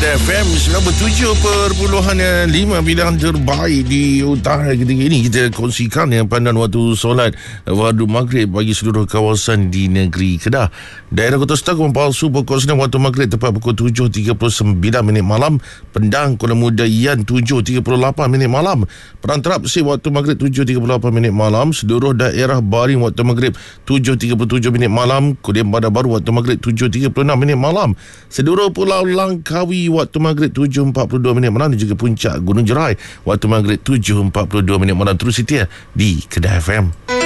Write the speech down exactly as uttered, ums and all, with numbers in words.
Kedah F M sembilan puluh tujuh perpuluhan lima pilihan terbaik di utara ketika ini. Kita kongsikan yang pandan waktu solat wadu maghrib bagi seluruh kawasan di negeri Kedah. Daerah Kota Setanggung palsu pukul sembilan waktu maghrib tepat pukul tujuh tiga puluh sembilan minit malam. Pendang Kuala Muda Yan tujuh tiga puluh lapan minit malam. Perantara Pesir waktu maghrib tujuh tiga puluh lapan minit malam. Seluruh daerah Baring waktu maghrib tujuh tiga puluh tujuh minit malam. Kemudian Bandar Baru waktu maghrib tujuh tiga puluh enam minit malam. Seluruh Pulau Langkawi waktu maghrib tujuh empat puluh dua minit malam dan juga Puncak Gunung Jerai waktu maghrib tujuh empat puluh dua minit malam. Terus setia di Kedah F M.